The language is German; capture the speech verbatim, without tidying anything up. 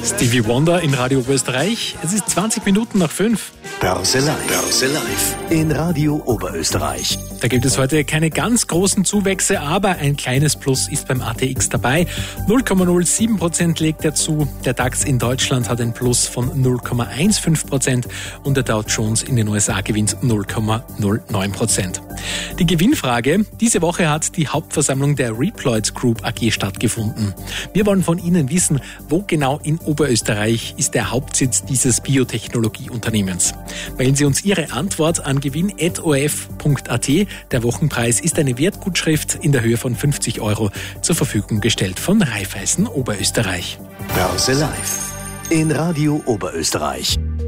Stevie Wonder in Radio Oberösterreich. Es ist zwanzig Minuten nach fünf. Börse Live. Börse Live in Radio Oberösterreich. Da gibt es heute keine ganz großen Zuwächse, aber ein kleines Plus ist beim A T X dabei. null Komma null sieben Prozent legt er zu. Der DAX in Deutschland hat ein Plus von null Komma fünfzehn Prozent und der Dow Jones in den U S A gewinnt null Komma null neun Prozent. Die Gewinnfrage: Diese Woche hat die Hauptversammlung der Reploid Group A G stattgefunden. Wir wollen von Ihnen wissen, wo genau in Oberösterreich ist der Hauptsitz dieses Biotechnologieunternehmens. Mailen Sie uns Ihre Antwort an gewinn at o r f punkt a t. Der Wochenpreis ist eine Wertgutschrift in der Höhe von fünfzig Euro zur Verfügung gestellt von Raiffeisen Oberösterreich. Börse Live in Radio Oberösterreich.